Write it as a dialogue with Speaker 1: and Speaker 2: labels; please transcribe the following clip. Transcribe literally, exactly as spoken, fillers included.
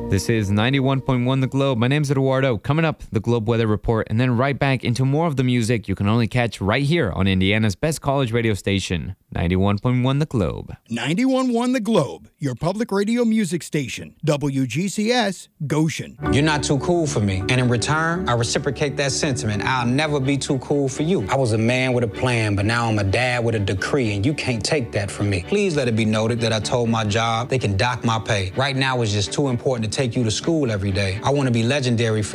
Speaker 1: This is ninety-one point one The Globe. My name's Eduardo. Coming up, the Globe Weather Report, and then right back into more of the music you can only catch right here on Indiana's best college radio station, ninety-one point one The Globe.
Speaker 2: ninety-one point one The Globe, your public radio music station. W G C S, Goshen.
Speaker 3: You're not too cool for me, and in return, I reciprocate that sentiment. I'll never be too cool for you. I was a man with a plan, but now I'm a dad with a decree, and you can't take that from me. Please let it be noted that I told my job they can dock my pay. Right now, it's just too important to take you to school every day. I want to be legendary for